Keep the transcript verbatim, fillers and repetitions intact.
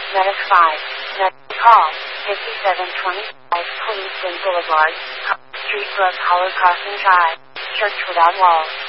Medic five. Medic call. fifty-seven twenty-five Policeton Boulevard. Street Brook Hollow Crossing Drive. Church Without Walls.